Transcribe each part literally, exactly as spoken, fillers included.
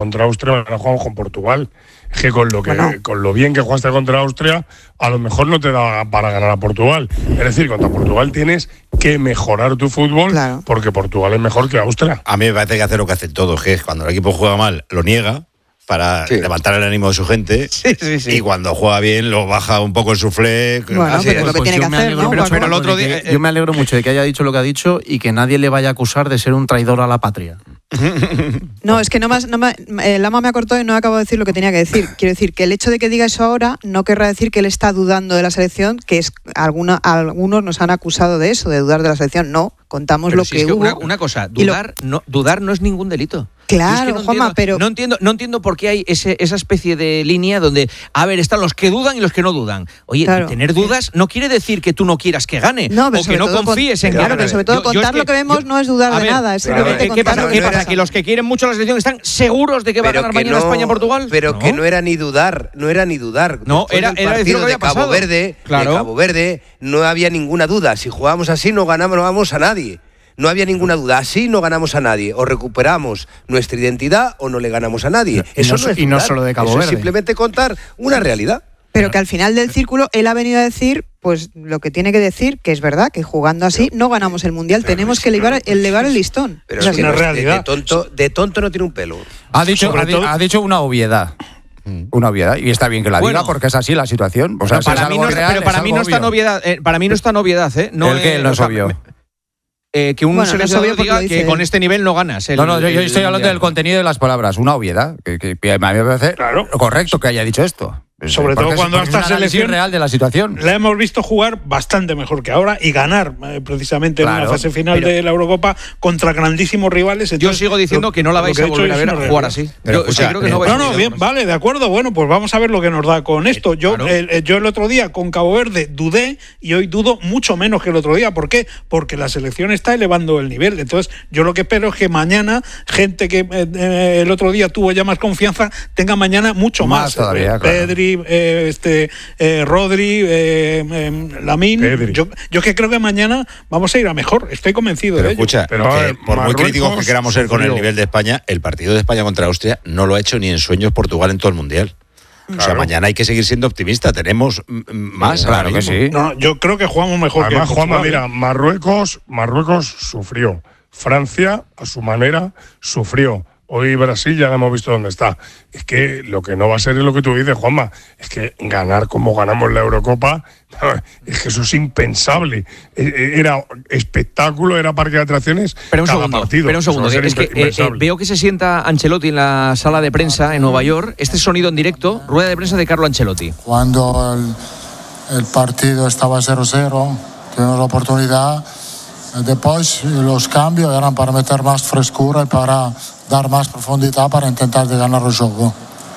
contra Austria, mañana jugamos con Portugal. Es que con lo que bueno. con lo bien que jugaste contra Austria, a lo mejor no te da para ganar a Portugal. Es decir, contra Portugal tienes que mejorar tu fútbol, claro, porque Portugal es mejor que Austria. A mí me parece que hace lo que hacen todos, que es cuando el equipo juega mal, lo niega para sí. levantar el ánimo de su gente, sí, sí, sí. y cuando juega bien lo baja un poco el suflé. Bueno, así, pero lo que tiene que hacer, ¿no? Pero, pero el otro día, yo me alegro mucho de que haya dicho lo que ha dicho y que nadie le vaya a acusar de ser un traidor a la patria. No, es que no más, no me, el Lama me ha cortado y no acabo de decir lo que tenía que decir. Quiero decir que el hecho de que diga eso ahora no querrá decir que él está dudando de la selección, que es alguna, algunos nos han acusado de eso, de dudar de la selección. No, contamos pero lo si que, es que hubo. Una, una cosa, dudar, lo... no, dudar no es ningún delito. Claro, es que no Juanma, entiendo, pero... No entiendo, no entiendo por qué hay ese, esa especie de línea donde, a ver, están los que dudan y los que no dudan. Oye, claro, tener dudas no quiere decir que tú no quieras que gane, no, o que no confíes con... en claro, que gane. Pero sobre todo yo, contar yo es que, lo que vemos yo, no es dudar de ver, nada, es simplemente ¿qué contar pasa? ¿Qué pasa? ¿Que los que quieren mucho la selección están seguros de que va pero a ganar que mañana no, España-Portugal? Pero no. que no era ni dudar, no era ni dudar. No, Después era, del era decir lo que había de Cabo pasado. Verde, claro. de Cabo Verde no había ninguna duda. Si jugábamos así no ganamos, no vamos a nadie. No había ninguna duda. Así no ganamos a nadie. O recuperamos nuestra identidad o no le ganamos a nadie. Y Eso no, no es y no solo de Cabo Eso Verde. Es simplemente contar una realidad. Pero que al final del círculo él ha venido a decir pues lo que tiene que decir, que es verdad, que jugando así no ganamos el Mundial. Pero tenemos que elevar, elevar el listón. Pero es una realidad. De, de, tonto, de tonto no tiene un pelo. Ha dicho, ha, todo... ha dicho una obviedad. Una obviedad, y está bien que la bueno, diga porque es así la situación. O sea, para si es mí algo no, real, pero para es mí no es tan obviedad, eh, para mí no es tan obviedad, ¿eh? No el que no es obvio. Eh, que un bueno, seleccionador no diga que con este nivel no ganas. El, no, no, yo, yo el, estoy el hablando mundial. del contenido de las palabras, una obviedad. Que, que, que a mí me parece claro. correcto que haya dicho esto. Sobre todo cuando a esta selección real de la situación la hemos visto jugar bastante mejor que ahora y ganar eh, precisamente claro, en una fase final pero, de la Eurocopa contra grandísimos rivales. yo Entonces, sigo diciendo lo, que no la vais a volver a ver a jugar así. Pero, yo, escucha, yo creo que no, no, no, bien, vale, de acuerdo. Bueno, pues vamos a ver lo que nos da con esto. Yo, claro. el, yo el otro día con Cabo Verde dudé y hoy dudo mucho menos que el otro día. ¿Por qué? Porque la selección está elevando el nivel. Entonces, yo lo que espero es que mañana gente que eh, el otro día tuvo ya más confianza tenga mañana mucho más. más todavía, eh, Pedri, claro. eh, este Eh, Rodri, eh, eh, Lamín. Yo, yo que creo que mañana vamos a ir a mejor. Estoy convencido pero de escucha, ello. Pero que, por Marruecos, muy críticos que queramos ser con el nivel de España, el partido de España contra Austria no lo ha hecho ni en sueños Portugal en todo el Mundial. Claro. O sea, mañana hay que seguir siendo optimista. Tenemos más. Sí, claro que sí. No, yo creo que jugamos mejor. Además, que Juanma, mira, Marruecos, Marruecos sufrió. Francia, a su manera, sufrió. Hoy Brasil ya hemos visto dónde está. Es que lo que no va a ser es lo que tú dices, Juanma. Es que ganar como ganamos la Eurocopa, es que eso es impensable. Era espectáculo, era parque de atracciones. Pero un cada segundo, partido. pero un segundo. Es que eh, eh, veo que se sienta Ancelotti en la sala de prensa en Nueva York. Este sonido en directo, rueda de prensa de Carlo Ancelotti. Cuando el, el partido estaba cero cero, tuvimos la oportunidad. Después los cambios eran para meter más frescura y para dar más profundidad para intentar de ganar el juego.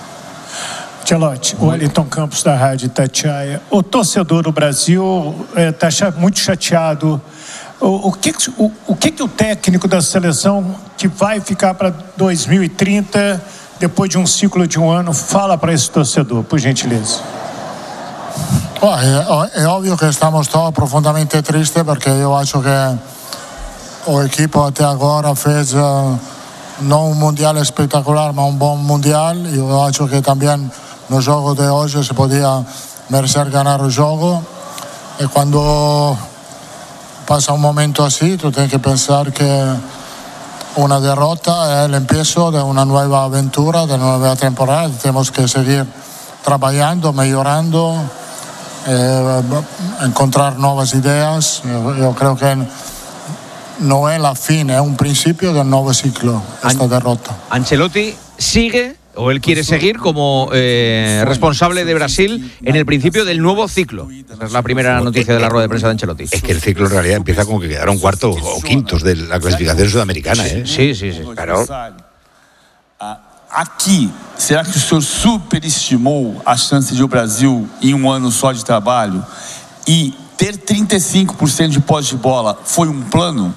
Ancelotti, o Wellington Campos da Rádio Itatiaia. O torcedor do Brasil está é, muito chateado. O, o, que, o, o que que o técnico da seleção que vai ficar para dois mil e trinta, depois de um ciclo de um ano, fala para esse torcedor, por gentileza? Oh, è, è ovvio che stiamo todos profondamente tristes perché io acho che l'equipo até agora fez uh, non un mondiale spettacolare ma un buon mondiale. Io acho che también no gioco di oggi si poteva merecer ganar il gioco e quando passa un momento así tu tienes que pensar que una derrota è l'empiezo di una nuova avventura, di una nuova temporada. Tenemos que seguir trabajando, mejorando. Eh, encontrar nuevas ideas. Yo, yo creo que no es la fin, es un principio del nuevo ciclo, esta An- derrota. Ancelotti sigue, o él quiere seguir como eh, responsable de Brasil en el principio del nuevo ciclo. Esa es la primera noticia de la rueda de prensa de Ancelotti. Es que el ciclo en realidad empieza como que quedaron cuartos o quintos de la clasificación sudamericana. ¿eh? Sí, sí, sí. Claro. Aqui, será que o senhor superestimou a chance de o Brasil, em um ano só de trabalho, e ter trinta e cinco por cento de posse de bola foi um plano?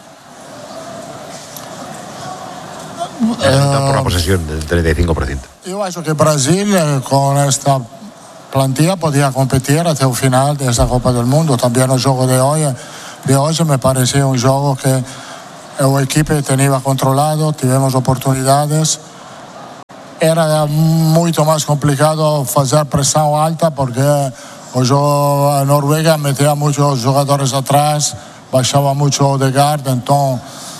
Eh, por la posesión del treinta y cinco por ciento. Yo acho que Brasil con esta plantilla podía competir hasta el final de esta Copa del Mundo. También el juego de hoy, de hoy me parecía un juego que el equipo tenía controlado, tuvimos oportunidades. era muito mais complicado fazer pressão alta, porque a Noruega metia muitos jogadores atrás, baixava muito o Odegaard, então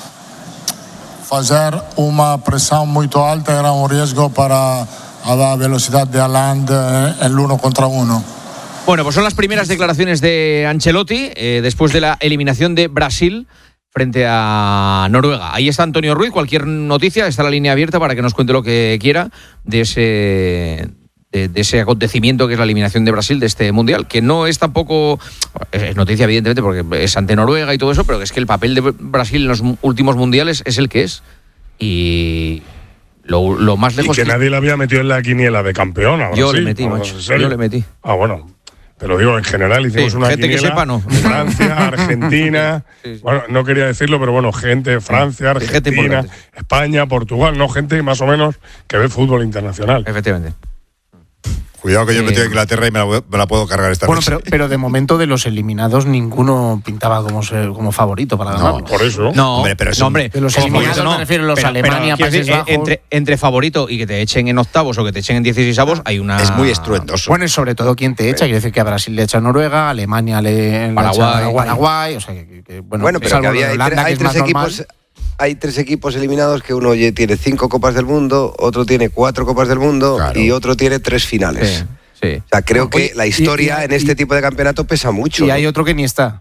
fazer uma pressão muito alta era um risco para a velocidade de Haaland en el uno contra uno. Bueno, pues son las primeras declaraciones de Ancelotti eh, después de la eliminación de Brasil frente a Noruega. Ahí está Antonio Ruiz. Cualquier noticia, está la línea abierta para que nos cuente lo que quiera de ese, de, de ese acontecimiento que es la eliminación de Brasil de este Mundial, que no es tampoco... Es noticia, evidentemente, porque es ante Noruega y todo eso, pero es que el papel de Brasil en los últimos mundiales es el que es. Y... Lo, lo más lejos y que, que nadie le había metido en la quiniela de campeón. Ahora yo sí, le metí, macho. Yo le metí. Ah, bueno. Pero digo, en general hicimos sí, una gente quiniela. Que sepa, no. Francia, Argentina. Sí, sí. Bueno, no quería decirlo, pero bueno, gente, Francia, Argentina, gente España, Portugal, no, gente más o menos que ve fútbol internacional. Efectivamente. Cuidado que yo he metido a Inglaterra y me la, me la puedo cargar esta bueno, noche. Pero, pero de momento de los eliminados ninguno pintaba como, ser, como favorito para ganar. No, por eso. No, hombre, pero no, hombre, de los eliminados no, me refiero a los pero, Alemania, pero, Países decir, Bajos. Entre, entre favorito y que te echen en octavos o que te echen en dieciseisavos hay una... Es muy estruendoso. Bueno, y sobre todo quién te echa. Quiere decir que a Brasil le echa a Noruega, a Alemania le, le Paraguay, echa a Paraguay. O sea, que, que, bueno, bueno, pero que había, Holanda, hay, que tres equipos... Normal. Hay tres equipos eliminados que uno tiene cinco Copas del Mundo, otro tiene cuatro Copas del Mundo claro. y otro tiene tres finales. Sí. Sí. O sea, creo que Oye, la historia y, y, en este tipo de campeonato pesa mucho. Y ¿no? hay otro que ni está.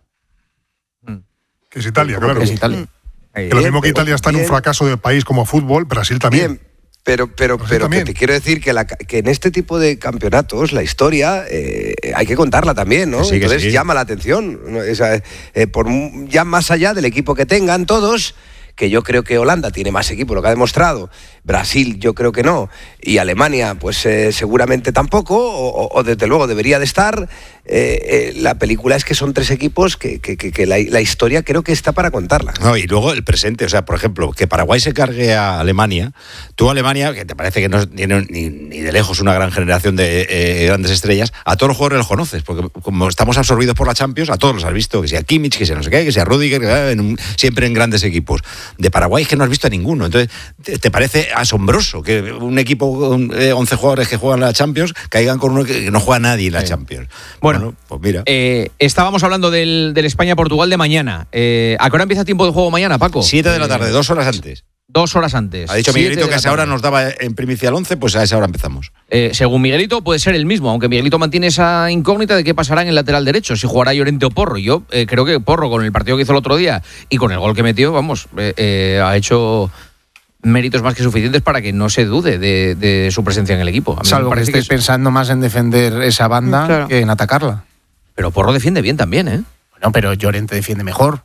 Que es Italia, claro. Que es Italia. Que lo mismo que Italia está bien, en un fracaso de país como fútbol, Brasil también. Bien, pero pero, pero que te quiero decir que, la, que en este tipo de campeonatos la historia eh, hay que contarla también, ¿no? Sí, Entonces sí. llama la atención. ¿no? O sea, eh, por, ya más allá del equipo que tengan todos... que yo creo que Holanda tiene más equipo, lo que ha demostrado. Brasil yo creo que no. Y Alemania pues eh, seguramente tampoco, o, o desde luego debería de estar. Eh, eh, la película es que son tres equipos que, que, que, que la, la historia creo que está para contarla. No, y luego el presente, o sea, por ejemplo, que Paraguay se cargue a Alemania. Tú Alemania, que te parece que no tiene ni, ni de lejos una gran generación de eh, grandes estrellas, a todos los jugadores los conoces, porque como estamos absorbidos por la Champions, a todos los has visto, que sea Kimmich, que sea no sé qué, que sea Rüdiger, que sea en un, siempre en grandes equipos. De Paraguay es que no has visto a ninguno. Entonces, ¿te, te parece asombroso que un equipo con eh, once jugadores que juegan la Champions caigan con uno que no juega nadie en la sí. Champions? Bueno, bueno pues mira. Eh, estábamos hablando del, del España-Portugal de mañana. Eh, ¿A qué hora empieza tiempo de juego mañana, Paco? Siete de la tarde, eh, dos horas antes. Dos horas antes. Ha dicho Miguelito que a esa hora nos daba en primicia el once, pues a esa hora empezamos. Eh, según Miguelito puede ser el mismo, aunque Miguelito mantiene esa incógnita de qué pasará en el lateral derecho, si jugará Llorente o Porro. Yo eh, creo que Porro, con el partido que hizo el otro día y con el gol que metió, vamos, eh, eh, ha hecho méritos más que suficientes para que no se dude de, de su presencia en el equipo. A mí Salvo me parece que estés que es... pensando más en defender esa banda claro. que en atacarla. Pero Porro defiende bien también, ¿eh? Bueno, pero Llorente defiende mejor.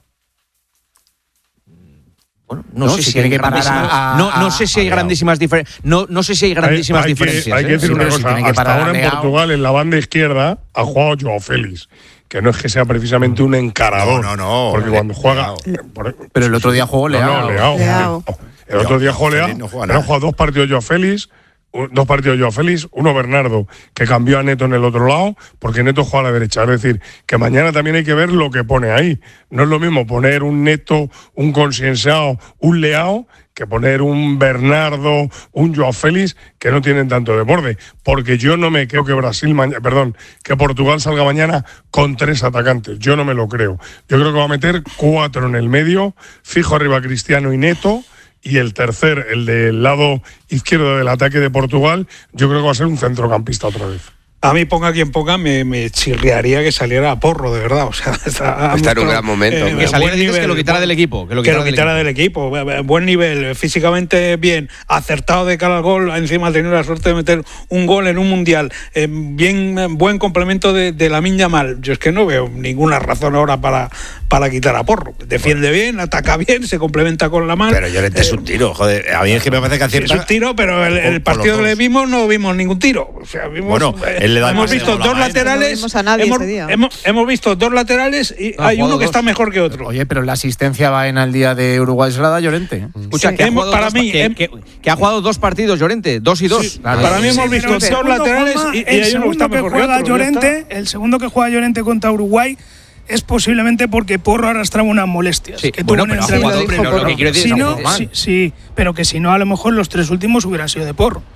Bueno, no, no sé si, si hay grandísimas, a, a, no, no sé si hay grandísimas diferencias. No, no sé si hay grandísimas hay, hay diferencias. Que, hay que decir ¿eh? una Sí, cosa. si hasta ahora en Portugal, en la banda izquierda, ha jugado Joao Félix, que no es que sea precisamente un encarador. No, no, no. Porque le, cuando juega. Por, pero el otro día jugó Leao. No, no, Leao. Leao. El otro día jugó Leao. No ha jugado dos partidos Joao Félix. Dos partidos Joao Félix, uno Bernardo, que cambió a Neto en el otro lado, porque Neto juega a la derecha. Es decir, que mañana también hay que ver lo que pone ahí. No es lo mismo poner un Neto, un Conscienciao, un Leao, que poner un Bernardo, un Joao Félix, que no tienen tanto de borde. Porque yo no me creo que Brasil, mañana, perdón, que Portugal salga mañana con tres atacantes. Yo no me lo creo. Yo creo que va a meter cuatro en el medio, fijo arriba Cristiano y Neto. Y el tercer, el del lado izquierdo del ataque de Portugal, yo creo que va a ser un centrocampista otra vez. A mí, ponga quien ponga, me, me chirriaría que saliera a Porro, de verdad. O sea, está, está en un gran momento. Eh, que saliera nivel, que lo quitara del equipo. Que lo quitara, que lo quitara del, equipo. del equipo. Buen nivel, físicamente bien, acertado de cara al gol. Encima ha tenido la suerte de meter un gol en un mundial. Eh, bien, buen complemento de, de Lamine Yamal. Yo es que no veo ninguna razón ahora para, para quitar a Porro. Defiende bueno. bien, ataca bien, se complementa con Lamine. Pero Llorente eh, es un tiro, joder. A mí es que me parece que acierta. Es un tiro, pero el, el partido que le vimos no vimos ningún tiro. O sea, vimos. Bueno, eh, hemos visto dos laterales. No a nadie hemos, ese día. Hemos, hemos visto dos laterales y no, hay uno que dos. está mejor que otro. Oye, pero la asistencia va en al día de Uruguay se la da Llorente. Escucha, sí, que, hemos, para dos, mí, que, que, que ha jugado dos partidos Llorente, dos y dos. Sí, claro, para mí sí, hemos visto dos laterales Juanma, y, y hay uno que está mejor que otro. Llorente, el segundo que juega Llorente contra Uruguay es posiblemente porque Porro arrastraba unas molestias. Sí, que bueno, tuvo pero, jugado, pero lo que quiero decir si es no, sí, sí, pero que si no, a lo mejor los tres últimos hubieran sido de Porro.